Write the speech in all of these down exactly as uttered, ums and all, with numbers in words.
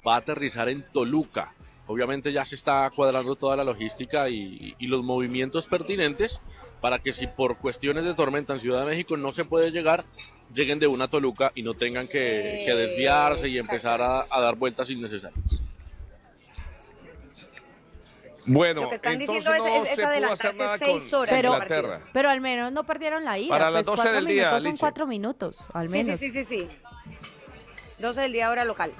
va a aterrizar en Toluca. Obviamente ya se está cuadrando toda la logística y, y los movimientos pertinentes para que si por cuestiones de tormenta en Ciudad de México no se puede llegar, lleguen de una Toluca y no tengan que, que desviarse y empezar a, a dar vueltas innecesarias. Bueno, lo que están entonces diciendo no es, es se pudo hacer adelantarse nada seis con horas Pero- del Inglaterra. partido. Pero al menos no perdieron la ida. Para las pues doce cuatro del día, minutos son Liche. cuatro minutos, al Sí, menos. sí, sí, sí, sí. doce del día hora local.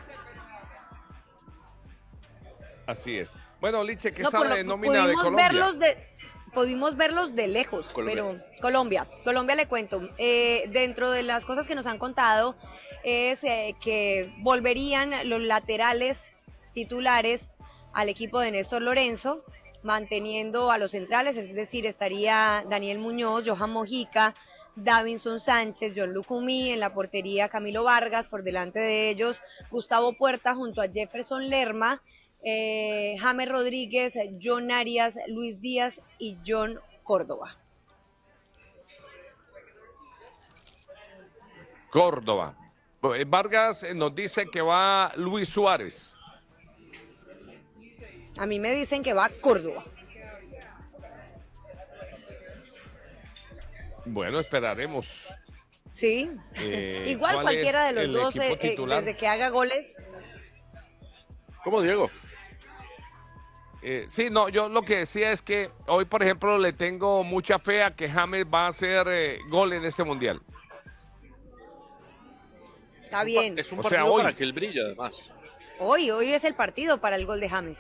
Así es. Bueno, Liche, ¿qué No, por sabe lo- de nómina de pudimos Colombia? verlos de pudimos verlos de lejos, Colombia. pero Colombia, Colombia le cuento, eh, dentro de las cosas que nos han contado es eh, que volverían los laterales titulares al equipo de Néstor Lorenzo, manteniendo a los centrales, es decir, estaría Daniel Muñoz, Johan Mojica, Davinson Sánchez, John Lucumí, en la portería Camilo Vargas, por delante de ellos Gustavo Puerta junto a Jefferson Lerma, eh, James Rodríguez, John Arias, Luis Díaz y John Córdoba. Córdoba. Eh, Vargas eh, nos dice que va Luis Suárez. A mí me dicen que va Córdoba. Bueno, esperaremos. Sí, Eh, igual ¿cuál cualquiera es de los el dos, equipo eh, eh, titular? desde que haga goles. ¿Cómo, Diego? Eh, sí, no, yo lo que decía es que hoy, por ejemplo, le tengo mucha fe a que James va a hacer eh, gol en este mundial. Está bien. Es un O sea, partido hoy. para que él brille, además. Hoy, hoy es el partido para el gol de James.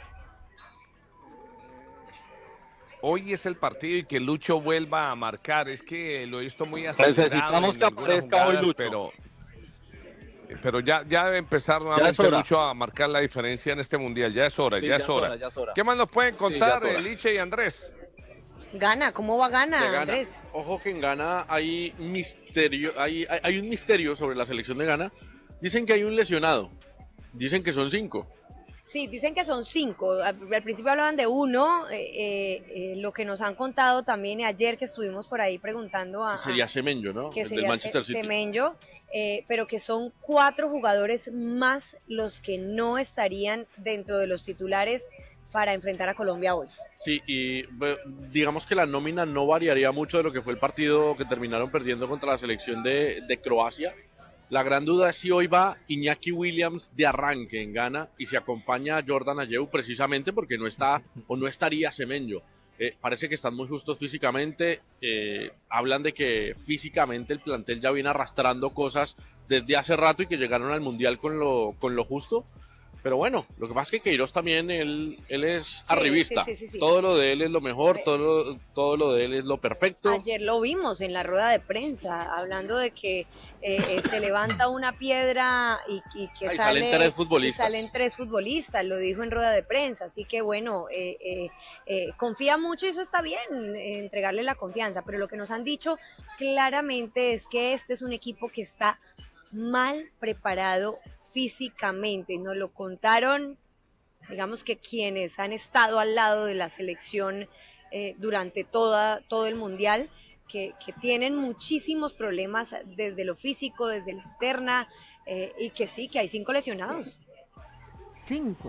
Hoy es el partido y que Lucho vuelva a marcar. Es que lo he visto muy acelerado. Necesitamos en que algunas aparezca hoy jugadas, Lucho. Pero, pero ya, ya debe empezar es nuevamente hora. Lucho a marcar la diferencia en este mundial. Ya es hora, Sí, ya, es hora. ya es hora. ¿Qué más nos pueden contar, ya es hora. eh, Liche y Andrés? Gana, ¿cómo va De Gana, Ghana. Andrés? Ojo que en Ghana hay misterio, hay, hay, hay un misterio sobre la selección de Ghana. Dicen que hay un lesionado. Dicen que son cinco. Sí, dicen que son cinco. Al, al principio hablaban de uno. eh, eh, eh, lo que nos han contado también ayer que estuvimos por ahí preguntando a, a- Sería Semenyo, ¿no? que El sería del Manchester Se- City. Semenyo, eh, pero que son cuatro jugadores más los que no estarían dentro de los titulares para enfrentar a Colombia hoy. Sí, y bueno, digamos que la nómina no variaría mucho de lo que fue el partido que terminaron perdiendo contra la selección de, de Croacia. La gran duda es si hoy va Iñaki Williams de arranque en Ghana y se acompaña a Jordan Ayew precisamente porque no está o no estaría Semenyo. Eh, parece que están muy justos físicamente. Eh, hablan de que físicamente el plantel ya viene arrastrando cosas desde hace rato y que llegaron al Mundial con lo, con lo justo. Pero bueno, lo que pasa es que Queiroz también, él, él es Sí, arribista. sí, sí, sí, sí. Todo lo de él es lo mejor, Eh, todo lo, todo lo de él es lo perfecto. Ayer lo vimos en la rueda de prensa, hablando de que eh, eh, se levanta una piedra y, y que Ahí sale, salen tres futbolistas. y salen tres futbolistas, lo dijo en rueda de prensa, así que bueno, eh, eh, eh, confía mucho y eso está bien, eh, entregarle la confianza, pero lo que nos han dicho claramente es que este es un equipo que está mal preparado físicamente, nos lo contaron, digamos que quienes han estado al lado de la selección eh, durante toda, todo el mundial, que, que tienen muchísimos problemas desde lo físico, desde la interna, eh, y que sí, que hay cinco lesionados. Cinco.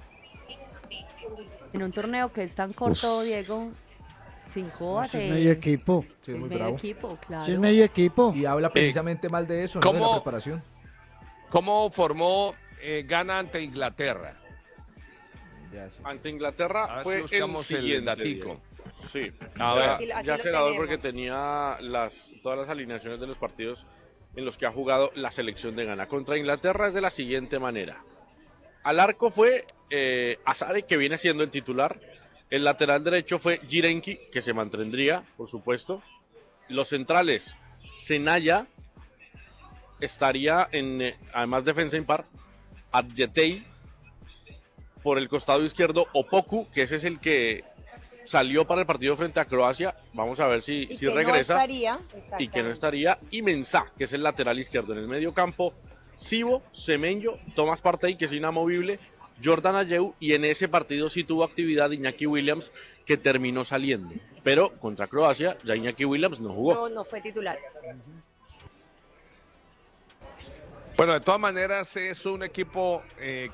En un torneo que es tan corto, Uf. Diego, cinco Ese hace... es medio equipo. Sí, es muy medio bravo. equipo, claro. Sí, es medio equipo. Y habla precisamente mal de eso, ¿no? De ¿cómo? la preparación. ¿Cómo formó eh, Ghana ante Inglaterra? Ya, sí. Ante Inglaterra A ver fue si buscamos el el siguiente. datico. Diego. Sí, A ya, ver. Aquí lo- aquí ya lo senador tenemos. porque tenía las, todas las alineaciones de los partidos en los que ha jugado la selección de Ghana. Contra Inglaterra es de la siguiente manera. Al arco fue eh, Azare, que viene siendo el titular. El lateral derecho fue Jirenki, que se mantendría, por supuesto. Los centrales, Senaya, estaría en, eh, además defensa impar, Adjetei. Por el costado izquierdo, Opoku, que ese es el que salió para el partido frente a Croacia. Vamos a ver si, Y si que no regresa. estaría, y que no exactamente. estaría. Y Mensah, que es el lateral izquierdo. En el medio campo, Sibo, Semenyo, Tomás Partey, que es inamovible, Jordan Ayew, y en ese partido sí tuvo actividad Iñaki Williams, que terminó saliendo. Pero contra Croacia, ya Iñaki Williams no jugó. No, no fue titular. Bueno, de todas maneras es un equipo eh,